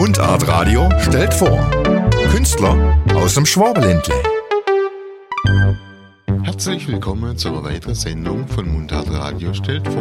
Mundart Radio stellt vor. Künstler aus dem Schwabenländle. Herzlich willkommen zu einer weiteren Sendung von Mundart Radio stellt vor.